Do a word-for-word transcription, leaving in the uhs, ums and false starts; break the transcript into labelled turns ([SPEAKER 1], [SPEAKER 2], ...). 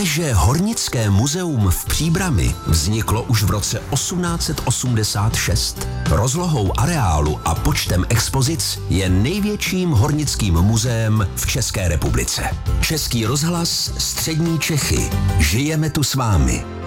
[SPEAKER 1] že Hornické muzeum v Příbrami vzniklo už v roce osmnáct set osmdesát šest? Rozlohou areálu a počtem expozic je největším hornickým muzeem v České republice. Český rozhlas Střední Čechy. Žijeme tu s vámi.